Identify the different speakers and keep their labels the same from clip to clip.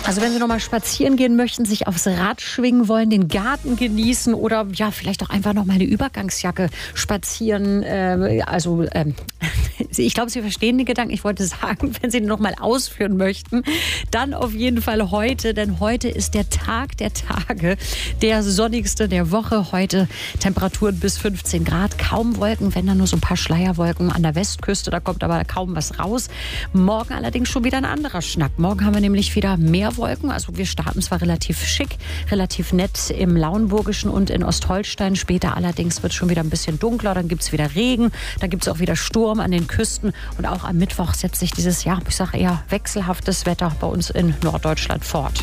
Speaker 1: Also wenn Sie noch mal spazieren gehen möchten, sich aufs Rad schwingen wollen, den Garten genießen oder ja vielleicht auch einfach noch mal eine Übergangsjacke spazieren. Ich glaube, Sie verstehen den Gedanken. Ich wollte sagen, wenn Sie den noch mal ausführen möchten, dann auf jeden Fall heute, denn heute ist der Tag der Tage, der sonnigste der Woche. Heute Temperaturen bis 15 Grad, kaum Wolken, wenn dann nur so ein paar Schleierwolken an der Westküste, da kommt aber kaum was raus. Morgen allerdings schon wieder ein anderer Schnack. Morgen haben wir nämlich wieder mehr Wolken. Also wir starten zwar relativ schick, relativ nett im Lauenburgischen und in Ostholstein. Später allerdings wird es schon wieder ein bisschen dunkler. Dann gibt es wieder Regen. Dann gibt es auch wieder Sturm an den Küsten. Und auch am Mittwoch setzt sich dieses, ja, ich sage eher wechselhaftes Wetter bei uns in Norddeutschland fort.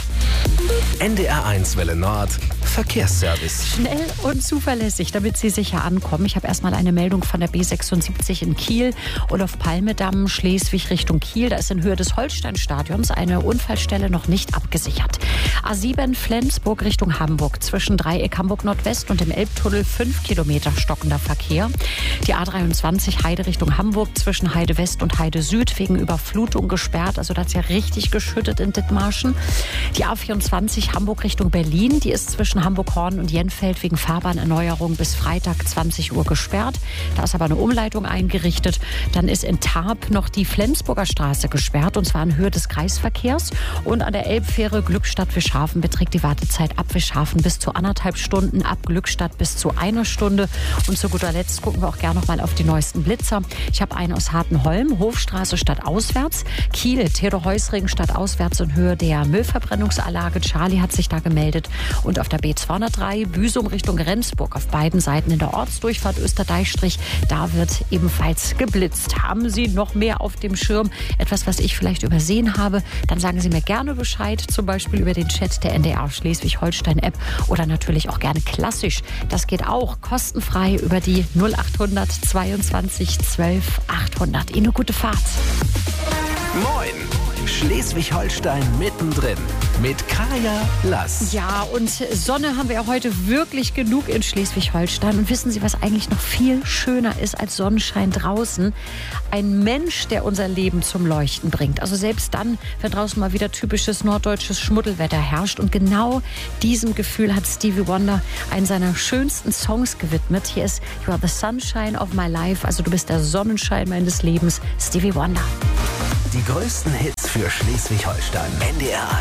Speaker 2: NDR1 Welle Nord, Verkehrsservice.
Speaker 1: Schnell und zuverlässig, damit Sie sicher ankommen. Ich habe erstmal eine Meldung von der B76 in Kiel. Olof-Palme-Damm, Schleswig Richtung Kiel. Da ist in Höhe des Holsteinstadions eine Unfallstelle noch nicht abgesichert. A7 Flensburg Richtung Hamburg. Zwischen Dreieck Hamburg Nordwest und dem Elbtunnel 5 Kilometer stockender Verkehr. Die A23 Heide Richtung Hamburg zwischen Heide West und Heide Süd wegen Überflutung gesperrt. Also da hat es ja richtig geschüttet in Dithmarschen. Die A24 Hamburg Richtung Berlin. Die ist zwischen Hamburg-Horn und Jenfeld wegen Fahrbahnerneuerung bis Freitag 20 Uhr gesperrt. Da ist aber eine Umleitung eingerichtet. Dann ist in Tarp noch die Flensburger Straße gesperrt, und zwar in Höhe des Kreisverkehrs. Und an der Elbfähre Glückstadt-Wischhafen beträgt die Wartezeit ab Wischhafen bis zu 1,5 Stunden, ab Glückstadt bis zu 1 Stunde. Und zu guter Letzt gucken wir auch gerne noch mal auf die neuesten Blitzer. Ich habe einen aus Hartenholm, Hofstraße stadtauswärts, Kiel, Theodor-Heuss-Ring stadtauswärts in Höhe der Müllverbrennungsanlage. Charlie hat sich da gemeldet. Und auf der B203 Büsum Richtung Rendsburg auf beiden Seiten in der Ortsdurchfahrt Österdeichstrich, da wird ebenfalls geblitzt. Haben Sie noch mehr auf dem Schirm? Etwas, was ich vielleicht übersehen habe? Dann sagen Sie mir gerne Bescheid, zum Beispiel über den Chat der NDR Schleswig-Holstein-App oder natürlich auch gerne klassisch. Das geht auch kostenfrei über die 0800 22 12 800. Ihnen eine gute Fahrt.
Speaker 2: Moin! Schleswig-Holstein mittendrin mit Kaya Lass.
Speaker 1: Ja, und Sonne haben wir ja heute wirklich genug in Schleswig-Holstein. Und wissen Sie, was eigentlich noch viel schöner ist als Sonnenschein draußen? Ein Mensch, der unser Leben zum Leuchten bringt. Also selbst dann, wenn draußen mal wieder typisches norddeutsches Schmuddelwetter herrscht. Und genau diesem Gefühl hat Stevie Wonder einen seiner schönsten Songs gewidmet. Hier ist You Are the Sunshine of My Life. Also du bist der Sonnenschein meines Lebens. Stevie Wonder.
Speaker 2: Die größten Hits für Schleswig-Holstein. NDR